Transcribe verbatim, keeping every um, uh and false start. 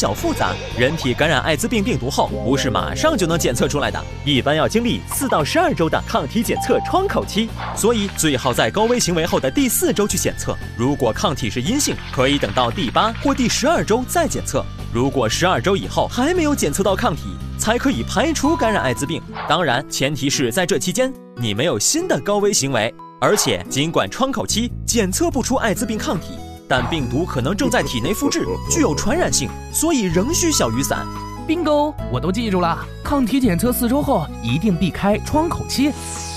小复杂，人体感染艾滋病病毒后不是马上就能检测出来的，一般要经历四到十二周的抗体检测窗口期，所以最好在高危行为后的第四周去检测。如果抗体是阴性，可以等到第八或第十二周再检测。如果十二周以后还没有检测到抗体，才可以排除感染艾滋病。当然，前提是在这期间你没有新的高危行为。而且，尽管窗口期检测不出艾滋病抗体，但病毒可能正在体内复制，具有传染性，所以仍需小雨伞。 bingo，我都记住了，抗体检测四周后一定避开窗口期。